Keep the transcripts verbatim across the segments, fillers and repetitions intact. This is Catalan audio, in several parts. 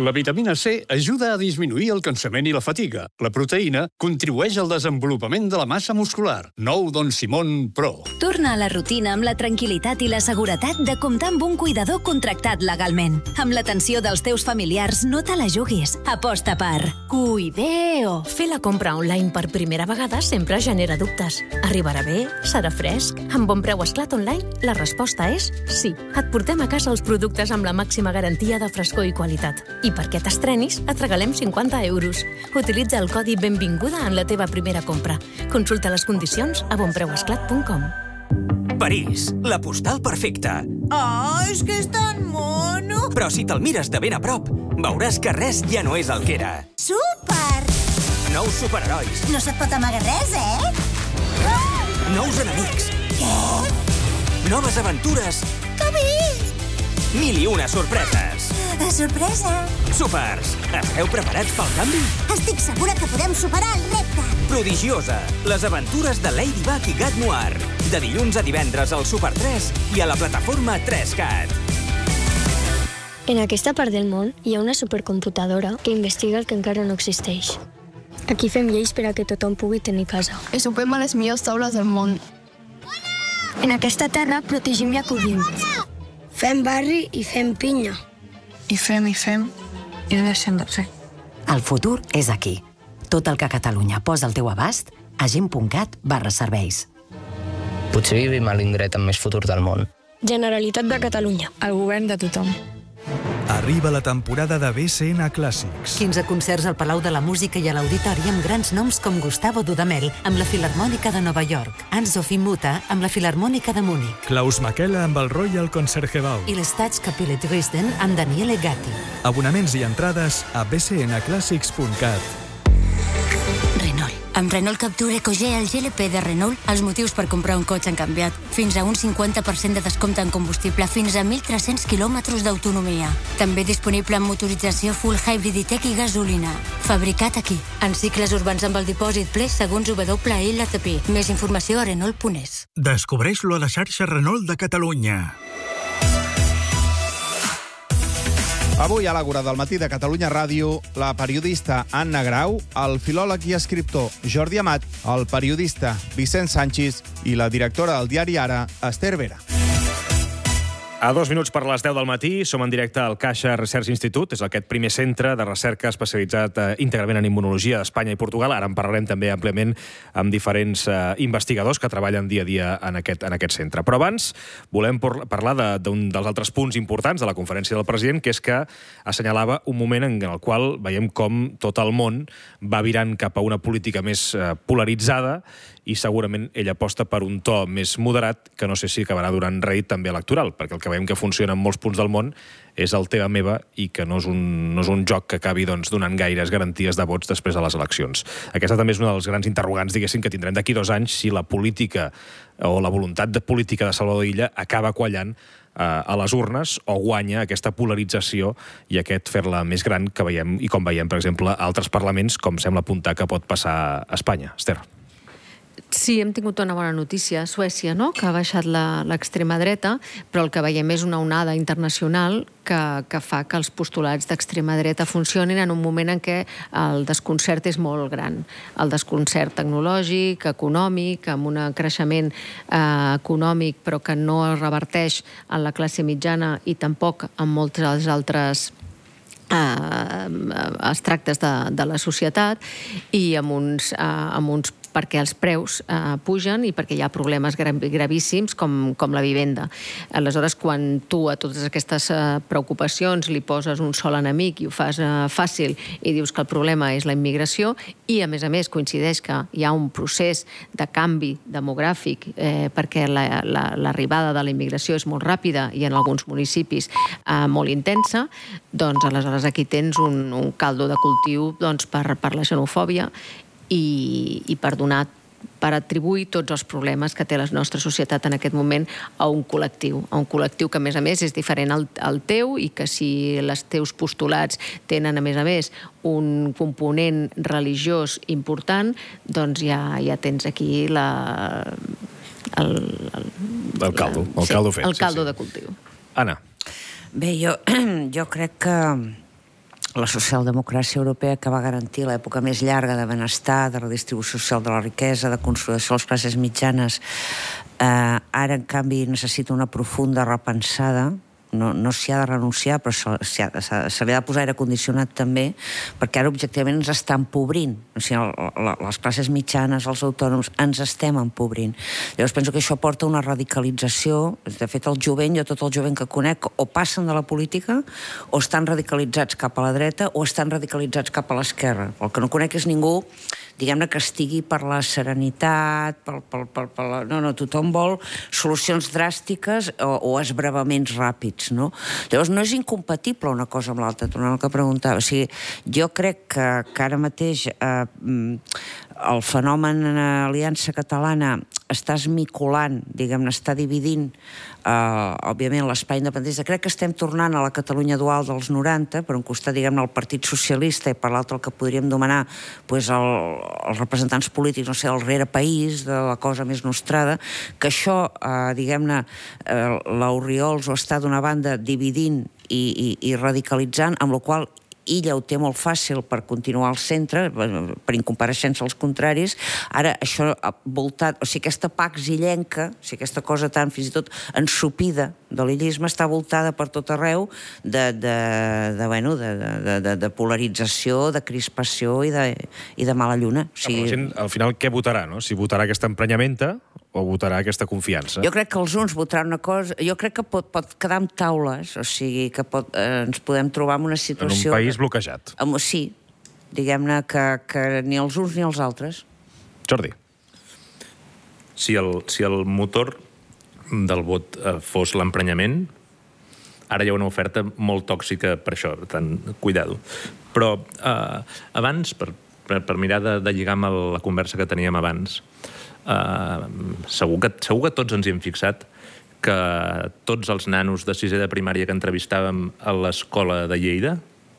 La vitamina C ajuda a disminuir el cansament i la fatiga. La proteïna contribueix al desenvolupament de la massa muscular. Nou Don Simón Pro. Torna a la rutina amb la tranquil·litat i la seguretat de comptar amb un cuidador contractat legalment. Amb l'atenció dels teus familiars no te la juguis. Aposta per Cuideo. Fer la compra online per primera vegada sempre genera dubtes. Arribarà bé? Serà fresc? Amb Bon Preu Esclat Online, la resposta és sí. Et portem a casa els productes amb la màxima garantia de frescor i qualitat. I perquè t'estrenis, et regalem cinquanta euros. Utilitza el codi Benvinguda en la teva primera compra. Consulta les condicions a bon preu esclat punt com. París, la postal perfecta. Oh, és que és tan mono! Però si te'l mires de ben a prop, veuràs que res ja no és el que era. Súper! Nous superherois. No se't pot amagar res, eh? Nous enemics. Què? Noves aventures. Que bé! Mil i una sorpreses. Sorpresa! Súpers, esteu preparats pel canvi? Estic segura que podem superar el repte. Prodigiosa, les aventures de Ladybug i Gat Noir. De dilluns a divendres al Super tres i a la plataforma tres cat. En aquesta part del món hi ha una supercomputadora que investiga el que encara no existeix. Aquí fem lleis per a que tothom pugui tenir casa. I sopem a les millors taules del món. En aquesta terra protegim i acollim. Fem barri i fem pinya. I fem, i fem, i no deixem de fer. El futur és aquí. Tot el que Catalunya posa al teu abast a gent punt cat barra serveis. Potser vivim a l'indret amb més futur del món. Generalitat de Catalunya. El govern de tothom. Arriba la temporada de B C N Clàssics. quinze concerts al Palau de la Música i a l'Auditori amb grans noms com Gustavo Dudamel amb la Filharmònica de Nova York, Anne-Sophie Mutter amb la Filharmònica de Múnich, Klaus Makela amb el Royal Concertgebouw i l'Staatskapelle Dresden amb Daniele Gatti. Abonaments i entrades a b c n clàssics punt cat. Renault. Amb Renault Captur EcoG, el G L P de Renault, els motius per comprar un cotxe han canviat. Fins a un cinquanta per cent de descompte en combustible, fins a mil tres-cents quilòmetres d'autonomia. També disponible en motorització full hybrid i tech i gasolina. Fabricat aquí. En cicles urbans amb el dipòsit ple segons W L T P. Més informació a Renault punt es. Descobreix-lo a la xarxa Renault de Catalunya. Avui a l'Àgora del matí de Catalunya Ràdio, la periodista Anna Grau, el filòleg i escriptor Jordi Amat, el periodista Vicent Sanchis i la directora del diari Ara, Esther Vera. A dos minuts per les deu del matí, som en directe al Caixa Research Institute, és aquest primer centre de recerca especialitzat eh, íntegrament en immunologia d'Espanya i Portugal. Ara en parlarem també àmpliament amb diferents eh, investigadors que treballen dia a dia en aquest, en aquest centre. Però abans volem parlar d'un de, dels altres punts importants de la conferència del president, que és que assenyalava un moment en el qual veiem com tot el món va virant cap a una política més eh, polaritzada i segurament ell aposta per un to més moderat que no sé si acabarà durant rèdit també electoral, perquè el que veiem que funciona en molts punts del món és el teva meva i que no és un, no és un joc que acabi doncs, donant gaires garanties de vots després de les eleccions. Aquesta també és una dels grans interrogants, diguéssim, que tindrem d'aquí dos anys si la política o la voluntat de política de Salvador Illa acaba quallant eh, a les urnes o guanya aquesta polarització i aquest fer-la més gran que veiem i com veiem, per exemple, a altres parlaments, com sembla apuntar que pot passar a Espanya. Esther. Sí, hem tingut una bona notícia a Suècia, no?, que ha baixat l'extrema dreta, però el que veiem és una onada internacional que, que fa que els postulats d'extrema dreta funcionin en un moment en què el desconcert és molt gran. El desconcert tecnològic, econòmic, amb un creixement eh, econòmic, però que no es reverteix en la classe mitjana i tampoc en moltes altres eh, extractes de, de la societat i amb uns, eh, amb uns perquè els preus eh, pugen i perquè hi ha problemes gravíssims com, com la vivenda. Aleshores, quan tu a totes aquestes eh, preocupacions li poses un sol enemic i ho fas eh, fàcil i dius que el problema és la immigració i, a més a més, coincideix que hi ha un procés de canvi demogràfic eh, perquè l'arribada la, la, de la immigració és molt ràpida i en alguns municipis eh, molt intensa, doncs aleshores aquí tens un, un caldo de cultiu doncs, per, per la xenofòbia i, i per donar, per atribuir tots els problemes que té la nostra societat en aquest moment a un col·lectiu, a un col·lectiu que a més a més és diferent al, al teu i que si els teus postulats tenen a més a més un component religiós important, doncs ja, ja tens aquí la, el, el, el caldo, el sí, caldo fet. El caldo sí, sí. de cultiu. Anna. Bé, jo, jo crec que la socialdemocràcia europea que va garantir l'època més llarga de benestar, de redistribució social de la riquesa, de consolidació de les classes mitjanes, eh, ara, en canvi, necessita una profunda repensada. No, no s'hi ha de renunciar, però se li ha de posar aire condicionat també, perquè ara objectivament ens està empobrint. O sigui, les classes mitjanes, els autònoms, ens estem empobrint. Llavors penso que això porta una radicalització. De fet, el jovent, jo tot el jovent que conec, o passen de la política, o estan radicalitzats cap a la dreta, o estan radicalitzats cap a l'esquerra. El que no conec és ningú, diguem-ne, que estigui per la serenitat, per, per, per, per la... No, no, tothom vol solucions dràstiques o, o esbravaments ràpids, no? Llavors, no és incompatible una cosa amb l'altra, tornant al que preguntava. O sigui, jo crec que, que ara mateix eh, el fenomen Aliança Catalana està esmicolant, diguem-ne, està dividint, eh, òbviament, l'espai independentista. Crec que estem tornant a la Catalunya dual dels noranta, per un costat, diguem-ne, el Partit Socialista i per l'altre el que podríem anomenar pues, el, els representants polítics, no sé, el rerepaís, de la cosa més nostrada, que això, eh, diguem-ne, eh, l'Oriols ho està d'una banda dividint i, i, i radicalitzant, amb la qual cosa ella ho té molt fàcil per continuar al centre, per incompareixença als contraris. Ara, això voltat, o sigui, aquesta pax illenca, o sigui, aquesta cosa tan fins i tot ensopida de l'illisme està voltada per tot arreu de, de, de, bueno, de, de, de, de polarització, de crispació i de, i de mala lluna. O sigui... La gent, al final, què votarà, no? Si votarà aquesta emprenyamenta o votarà aquesta confiança? Jo crec que els uns votaran una cosa... Jo crec que pot, pot quedar amb taules, o sigui, que pot, eh, ens podem trobar en una situació... En un país bloquejat. Amb, sí, diguem-ne que, que ni els uns ni els altres. Jordi. Si el, si el motor del vot eh, fos l'emprenyament, ara hi ha una oferta molt tòxica per això, per tant, cuidado. Però eh, abans, per, per, per mirar de, de lligar amb el, la conversa que teníem abans, Uh, segur, que, segur que tots ens hi hem fixat que tots els nanos de sisè de primària que entrevistàvem a l'escola de Lleida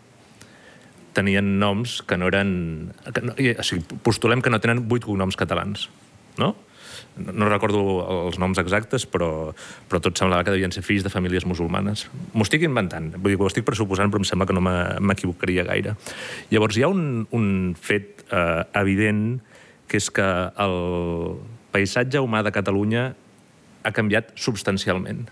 tenien noms que no eren... Que no, o sigui, postulem que no tenen vuit cognoms catalans, no? No, no recordo els noms exactes, però, però tot semblava que devien ser fills de famílies musulmanes. M'ho estic inventant, vull dir que ho estic pressuposant, però em sembla que no m'equivocaria gaire. Llavors, hi ha un, un fet uh, evident, que és que el paisatge humà de Catalunya ha canviat substancialment.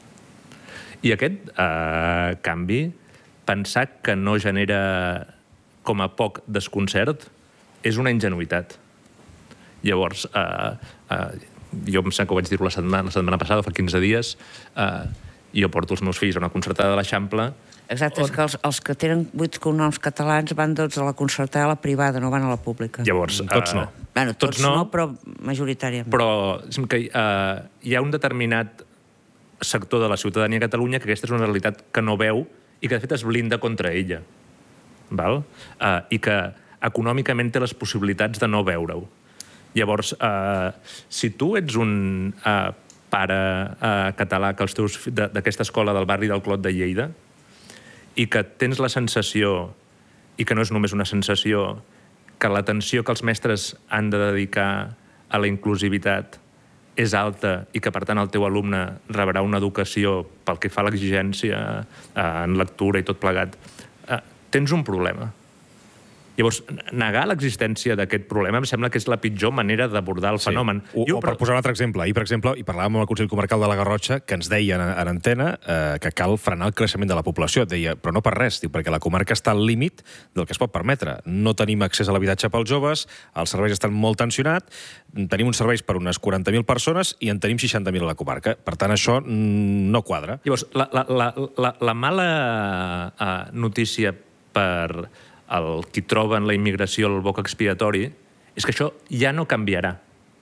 I aquest eh, canvi, pensar que no genera com a poc desconcert, és una ingenuïtat. Llavors, eh, eh, jo em sembla que ho vaig dir la setmana, la setmana passada, fa quinze dies, eh, jo porto els meus fills a una concertada de l'Eixample. Exacte, és que els, els que tenen vuit cognoms catalans van tots a la concertada, a la privada, no van a la pública. Llavors, tots no. Uh, bueno, tots, tots no, no, però majoritàriament. Però que, uh, hi ha un determinat sector de la ciutadania a Catalunya que aquesta és una realitat que no veu i que, de fet, es blinda contra ella. Val? Uh, I que econòmicament té les possibilitats de no veure-ho. Llavors, uh, si tu ets un uh, pare uh, català que els teus d'aquesta escola del barri del Clot de Lleida i que tens la sensació, i que no és només una sensació, que l'atenció que els mestres han de dedicar a la inclusivitat és alta i que, per tant, el teu alumne rebrà una educació pel que fa a l'exigència en lectura i tot plegat, tens un problema. Llavors, negar l'existència d'aquest problema em sembla que és la pitjor manera d'abordar el sí. fenomen. O, o per posar un altre exemple, ahir, per exemple, hi parlàvem amb el Consell Comarcal de la Garrotxa, que ens deia en, en antena eh, que cal frenar el creixement de la població. Et deia, però no per res, diu, perquè la comarca està al límit del que es pot permetre. No tenim accés a l'habitatge pels joves, els serveis estan molt tensionats, tenim uns serveis per unes quaranta mil persones i en tenim seixanta mil a la comarca. Per tant, això no quadra. Llavors, la, la, la, la, la mala uh, notícia per el qui troba en la immigració el boc expiatori, és que això ja no canviarà.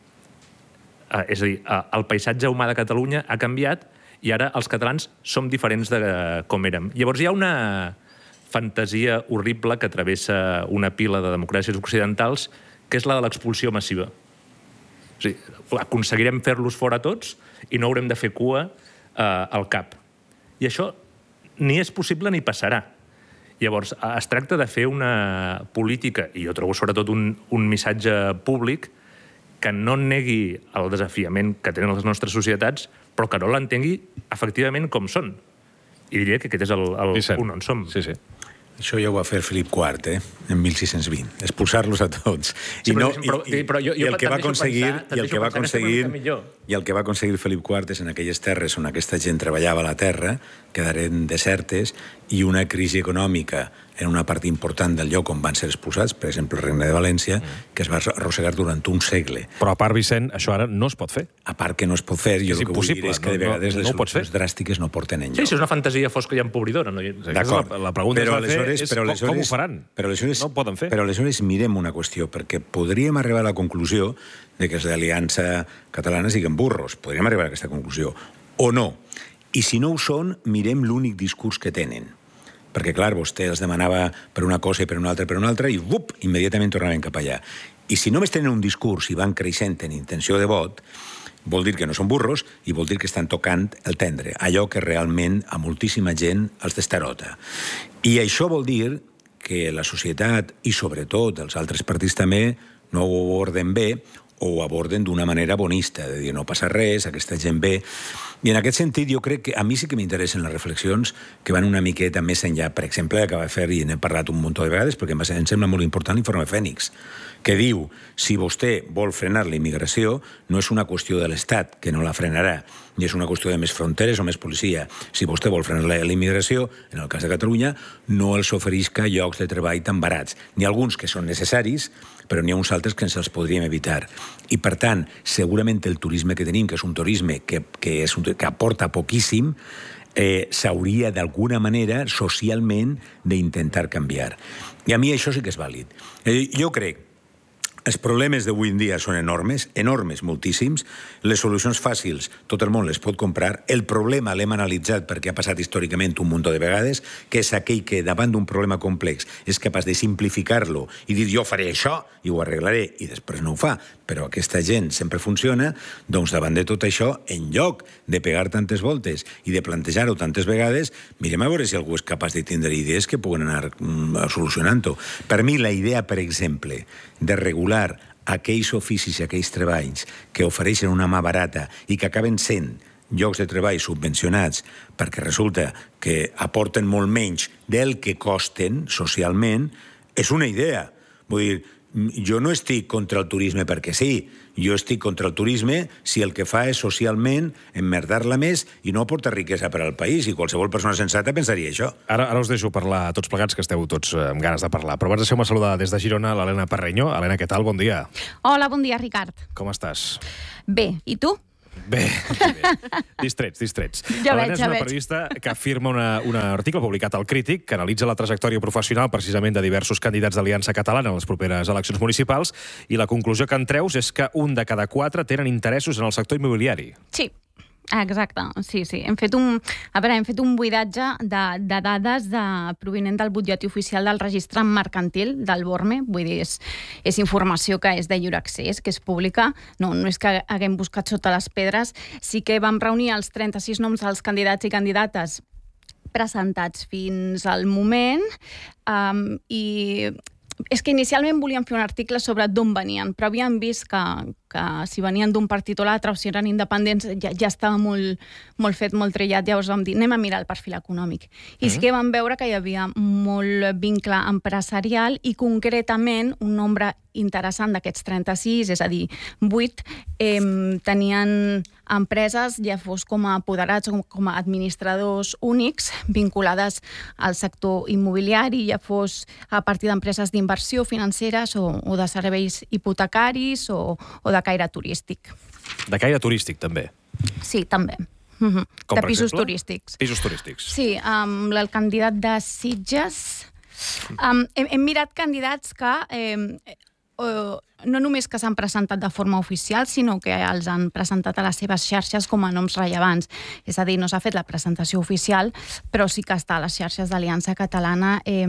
Uh, és a dir, uh, el paisatge humà de Catalunya ha canviat i ara els catalans som diferents de uh, com érem. Llavors hi ha una fantasia horrible que travessa una pila de democràcies occidentals, que és la de l'expulsió massiva. O sigui, aconseguirem fer-los fora tots i no haurem de fer cua uh, al cap. I això ni és possible ni passarà. Llavors, es tracta de fer una política, i jo trobo sobretot un, un missatge públic, que no negui el desafiament que tenen les nostres societats, però que no l'entengui efectivament com són. I diria que aquest és el, el punt on som. Sí, sí. Això ja ho va fer Felip quart, eh? En mil sis-cents vint. Expulsar-los a tots. Sí, I, no, però, i, i, però jo, jo i el que va deixo aconseguir, pensar, i el que va aconseguir, i el que va aconseguir Felip quart és en aquelles terres on aquesta gent treballava la terra, quedaren desertes, i una crisi econòmica en una part important del lloc on van ser expulsats, per exemple, el Regne de València, mm. que es va arrossegar durant un segle. Però a part, Vicent, això ara no es pot fer. A part que no es pot fer, jo és el que vull dir és que de vegades no, no, les no solucions dràstiques no porten enlloc. Sí, sí, és una fantasia fosca i empobridora. No? D'acord. La, la pregunta però que aleshores, és però aleshores, com ho faran? Però aleshores, no ho poden fer. Però aleshores mirem una qüestió, perquè podríem arribar a la conclusió de que els d'Aliança Catalana siguin burros. Podríem arribar a aquesta conclusió. O no. I si no ho són, mirem l'únic discurs que tenen. Perquè, clar, vostè els demanava per una cosa i per una altra, per una altra, i bup, immediatament tornaven cap allà. I si només tenen un discurs i van creixent en intenció de vot, vol dir que no són burros i vol dir que estan tocant el tendre, allò que realment a moltíssima gent els destarota. I això vol dir que la societat, i sobretot els altres partits també, no ho aborden bé, o ho aborden d'una manera bonista, de dir no passa res, aquesta gent ve. I en aquest sentit jo crec que a mi sí que m'interessen les reflexions que van una miqueta més enllà. Per exemple, que va fer, i n'he parlat un munt de vegades, perquè em sembla molt important l'informe Fènix, que diu, si vostè vol frenar la immigració, no és una qüestió de l'Estat, que no la frenarà, ni és una qüestió de més fronteres o més policia. Si vostè vol frenar la immigració, en el cas de Catalunya, no els oferisca llocs de treball tan barats. N'hi ha alguns que són necessaris, però n'hi ha uns altres que ens els podríem evitar. I, per tant, segurament el turisme que tenim, que és un turisme que, que, és un, que aporta poquíssim, eh, s'hauria d'alguna manera socialment d'intentar canviar. I a mi això sí que és vàlid. Eh, jo crec els problemes d'avui en dia són enormes, enormes, moltíssims. Les solucions fàcils, tot el món les pot comprar. El problema l'hem analitzat perquè ha passat històricament un munt de vegades, que és aquell que davant d'un problema complex és capaç de simplificar-lo i dir jo faré això i ho arreglaré, i després no ho fa. Però aquesta gent sempre funciona, doncs davant de tot això, en lloc de pegar tantes voltes i de plantejar-ho tantes vegades, mirem a veure si algú és capaç de tindre idees que puguen anar mm, solucionant-ho. Per mi la idea, per exemple, de regular aquells oficis i aquells treballs que ofereixen una mà barata i que acaben sent llocs de treball subvencionats perquè resulta que aporten molt menys del que costen socialment, és una idea. Vull dir, jo no estic contra el turisme perquè sí, jo estic contra el turisme si el que fa és socialment emmerdar-la més i no aportar riquesa per al país, i qualsevol persona sensata pensaria això. Ara, ara us deixo parlar tots plegats, que esteu tots amb ganes de parlar, però abans deixeu-me saludar des de Girona l'Helena Parreño. Helena, què tal? Bon dia. Hola, bon dia, Ricard. Com estàs? Bé, i tu? Bé, bé. Distrets, distrets. Ja Helena veig, és ja una veig. periodista que firma una, un article publicat al Crític que analitza la trajectòria professional precisament de diversos candidats d'Aliança Catalana en les properes eleccions municipals, i la conclusió que en treus és que un de cada quatre tenen interessos en el sector immobiliari. Sí. Exacte, sí, sí. Hem fet un, a veure, hem fet un buidatge de, de dades de, provinent del butlletí oficial del registre mercantil del BORME. Vull dir, és, és informació que és de lliure accés, que és pública. No, no és que haguem buscat sota les pedres. Sí que vam reunir els trenta-sis noms dels candidats i candidates presentats fins al moment, um, i és que inicialment volíem fer un article sobre d'on venien, però havíem vist que, que si venien d'un partit o l'altre o si eren independents ja, ja estava molt, molt fet, molt trillat. Llavors vam dir, anem a mirar el perfil econòmic. I sí que vam veure que hi havia molt vincle empresarial i concretament un nombre interessant d'aquests trenta-sis, és a dir, vuit, eh, tenien empreses, ja fos com a apoderats o com a administradors únics, vinculades al sector immobiliari, ja fos a partir d'empreses d'inversió financeres o, o de serveis hipotecaris o, o de caire turístic. De caire turístic, també? Sí, també. Uh-huh. Com, de pisos exemple? turístics. Pisos turístics. Sí, um, el candidat de Sitges... Um, hem, hem mirat candidats que... Eh, Uh, no només que s'han presentat de forma oficial, sinó que els han presentat a les seves xarxes com a noms rellevants. És a dir, no s'ha fet la presentació oficial, però sí que està a les xarxes d'Aliança Catalana. Eh,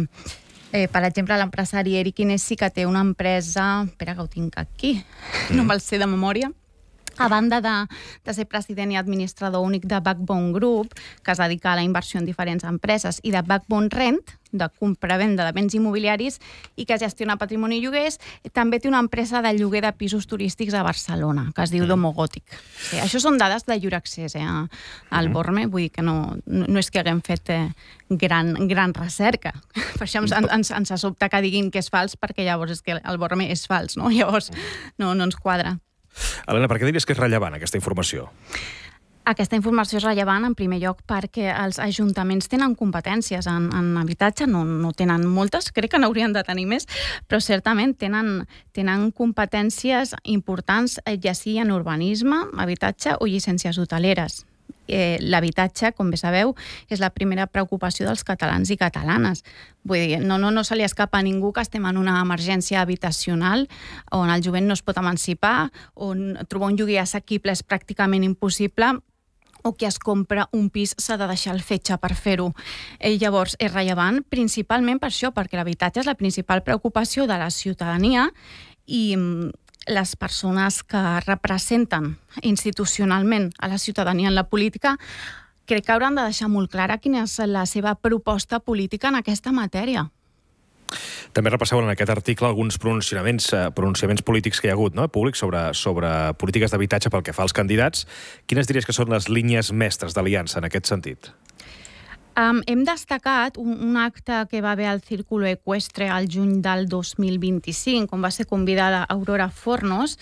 eh, per exemple, l'empresari Eric Inés sí que té una empresa... Espera, que ho tinc aquí. Mm. No me'l sé de memòria. A banda de, de ser president i administrador únic de Backbone Group, que es dedica a la inversió en diferents empreses, i de Backbone Rent, de compra-venda de béns immobiliaris i que gestiona patrimoni i lloguers, també té una empresa de lloguer de pisos turístics a Barcelona, que es diu Domo Gòtic. Sí, això són dades de llur accés eh, al Borme, vull dir que no, no és que haguem fet eh, gran, gran recerca. Per això ens, ens, ens sobta que diguin que és fals, perquè llavors és que el Borme és fals, no? Llavors no, no ens quadra. Helena, per què diries que és rellevant aquesta informació? Aquesta informació és rellevant, en primer lloc, perquè els ajuntaments tenen competències en, en habitatge, no, no tenen moltes, crec que n'haurien de tenir més, però certament tenen, tenen competències importants, ja sigui en urbanisme, habitatge o llicències hoteleres. Eh, l'habitatge, com bé sabeu, és la primera preocupació dels catalans i catalanes. Vull dir, no, no, no se li escapa a ningú que estem en una emergència habitacional on el jovent no es pot emancipar, on trobar un lloguer assequible és pràcticament impossible, o qui es compra un pis s'ha de deixar el fetge per fer-ho. Eh, llavors, és rellevant principalment per això, perquè l'habitatge és la principal preocupació de la ciutadania i les persones que representen institucionalment a la ciutadania en la política crec que hauran de deixar molt clara quina és la seva proposta política en aquesta matèria. També repasseu en aquest article alguns pronunciaments, eh, pronunciaments polítics que hi ha hagut, no? Públics sobre, sobre polítiques d'habitatge pel que fa als candidats. Quines diries que són les línies mestres d'Aliança en aquest sentit? Um, hem destacat un, un acte que va haver al Círculo Ecuestre al juny del dos mil vint-i-cinc, on va ser convidada Aurora Fornos,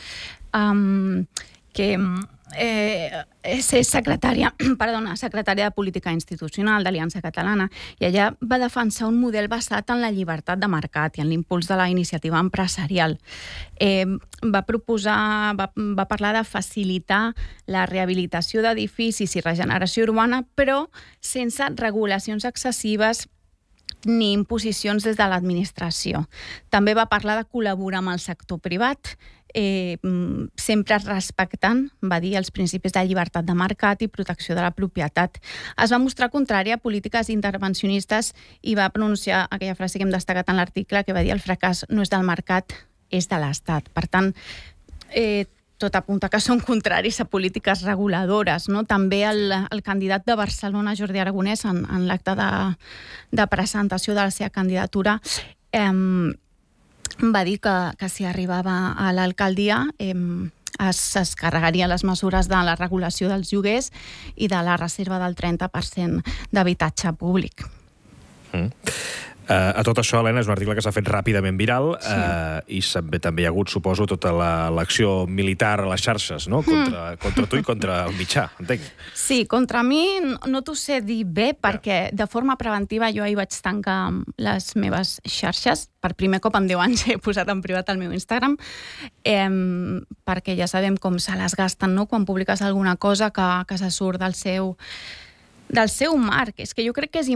um, que eh, és secretària, perdona, secretària de Política Institucional d'Aliança Catalana, i ella va defensar un model basat en la llibertat de mercat i en l'impuls de la iniciativa empresarial. Eh, va proposar, va, va parlar de facilitar la rehabilitació d'edificis i regeneració urbana, però sense regulacions excessives ni imposicions des de l'administració. També va parlar de col·laborar amb el sector privat, eh, sempre respectant, va dir, els principis de llibertat de mercat i protecció de la propietat. Es va mostrar contrària a polítiques intervencionistes i va pronunciar aquella frase que hem destacat en l'article, que va dir el fracàs no és del mercat, és de l'Estat. Per tant, eh, tot apunta que són contraris a polítiques reguladores, no? També el, el candidat de Barcelona, Jordi Aragonès, en, en l'acte de, de presentació de la seva candidatura, eh, va dir que, que si arribava a l'alcaldia eh, es, es carregarien les mesures de la regulació dels lloguers i de la reserva del trenta per cent d'habitatge públic. Mm. Uh, a tot això, Helena, és un article que s'ha fet ràpidament viral, sí. uh, i també hi ha hagut, suposo, tota l'acció la, militar a les xarxes, no? Contra, mm. contra tu i contra el mitjà, entenc. Sí, contra mi no t'ho sé dir bé, perquè de forma preventiva jo ahir vaig tancar les meves xarxes. Per primer cop en deu anys he posat en privat el meu Instagram, eh, perquè ja sabem com se les gasten, no?, quan publiques alguna cosa que, que se surt del seu, del seu marc. És que jo crec que és